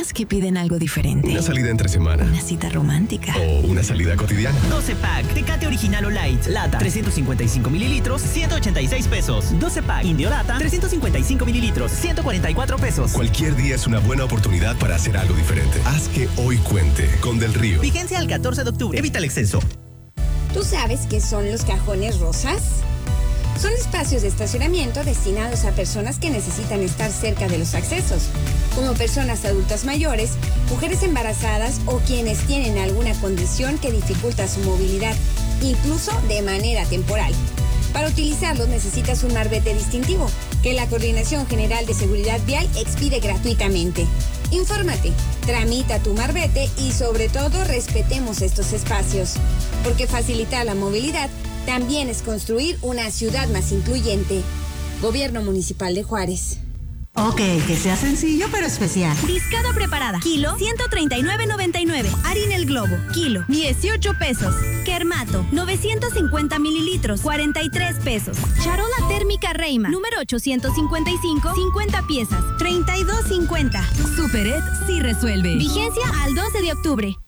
personas que piden algo diferente. Una salida entre semana. Una cita romántica. O una salida cotidiana. 12 pack, Tecate Original o Light, lata, 355 mililitros, 186 pesos. 12 pack, Indio Lata, 355 mililitros, 144 pesos. Cualquier día es una buena oportunidad para hacer algo diferente. Haz que hoy cuente con Del Río. Vigencia al 14 de octubre. Evita el exceso. ¿Tú sabes qué son los cajones rosas? Son espacios de estacionamiento destinados a personas que necesitan estar cerca de los accesos, como personas adultas mayores, mujeres embarazadas o quienes tienen alguna condición que dificulta su movilidad, incluso de manera temporal. Para utilizarlos necesitas un marbete distintivo, que la Coordinación General de Seguridad Vial expide gratuitamente. Infórmate, tramita tu marbete y sobre todo respetemos estos espacios, porque facilitar la movilidad también es construir una ciudad más incluyente. Gobierno Municipal de Juárez. Ok, que sea sencillo pero especial. Discada preparada, kilo 139.99. Harina El Globo, kilo 18 pesos. Kermato, 950 mililitros, 43 pesos. Charola térmica Reima, número 855, 50 piezas, 32.50. Superet sí resuelve. Vigencia al 12 de octubre.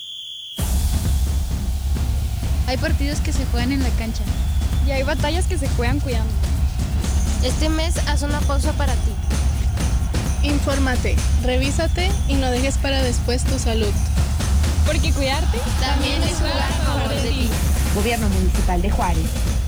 Hay partidos que se juegan en la cancha y hay batallas que se juegan cuidando. Este mes haz una pausa para ti. Infórmate, revísate y no dejes para después tu salud. Porque cuidarte también es jugar a favor de ti. Gobierno Municipal de Juárez.